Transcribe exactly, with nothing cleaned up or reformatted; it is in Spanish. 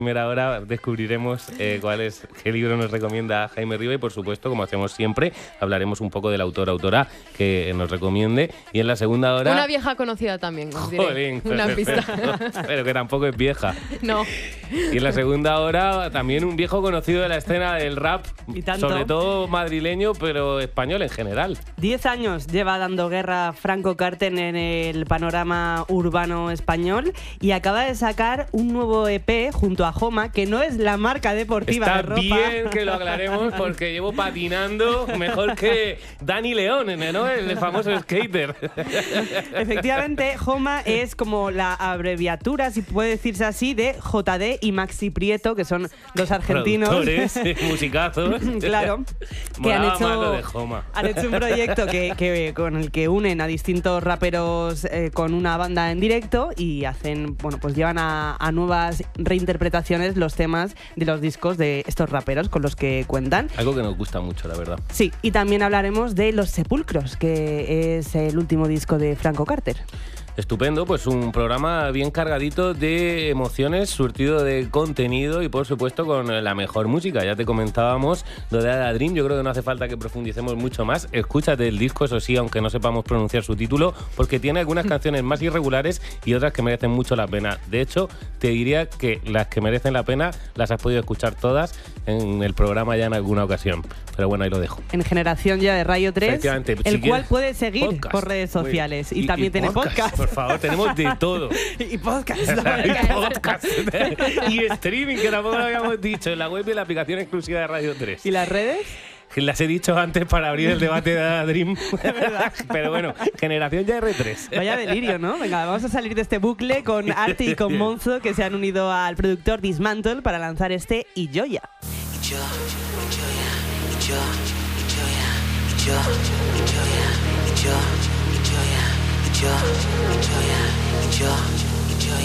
Primera hora descubriremos eh, cuál es, qué libro nos recomienda Jaime Riba y, por supuesto, como hacemos siempre, hablaremos un poco del autor o autora que nos recomiende. Y en la segunda hora... Una vieja conocida también, os diré. Jolín, Una pero, pista. Pero, pero que tampoco es vieja. No. Y en la segunda hora también un viejo conocido de la escena del rap, ¿Y tanto? sobre todo madrileño, pero español en general. Diez años lleva dando guerra Franco Carter en el panorama urbano español y acaba de sacar un nuevo E P junto a Joma, que no es la marca deportiva Está de ropa. bien que lo aclaremos porque llevo patinando mejor que Dani León, ¿no? El famoso skater. Efectivamente, Joma es como la abreviatura, si puede decirse así, de J D y Maxi Prieto, que son dos argentinos. Productores, musicazos. Claro. Que han Molaba hecho, más lo de Joma. han hecho un proyecto que, que, con el que unen a distintos raperos eh, con una banda en directo y hacen, bueno, pues llevan a, a nuevas reinterpretaciones los temas de los discos de estos raperos con los que cuentan. Algo que nos gusta mucho, la verdad. Sí, y también hablaremos de Los Sepulcros, que es el último disco de Franco Carter. Estupendo, pues un programa bien cargadito de emociones, surtido de contenido y, por supuesto, con la mejor música. Ya te comentábamos lo de Ada Dream, yo creo que no hace falta que profundicemos mucho más. Escúchate el disco, eso sí, aunque no sepamos pronunciar su título, porque tiene algunas canciones más irregulares y otras que merecen mucho la pena. De hecho, te diría que las que merecen la pena las has podido escuchar todas en el programa ya en alguna ocasión. Pero bueno, ahí lo dejo. En Generación Ya de Radio tres, el si cual puedes seguir podcast, por redes sociales. Y, y también y tiene podcast. podcast. Por favor, tenemos de todo. Y podcast. y podcast. Y streaming, que tampoco lo habíamos dicho, en la web y en la aplicación exclusiva de Radio tres. ¿Y las redes? Las he dicho antes para abrir el debate de Ada Dream. Pero bueno, Generación Ya R tres. Vaya delirio, ¿no? Venga, vamos a salir de este bucle con Arte y con Monzo, que se han unido al productor Dismantle para lanzar este Y Yo Ya. Y yo, y yo ya, y yo, y yo ya, y yo, y yo ya, y yo, y yo ya, y yo, y yo ya, y yo.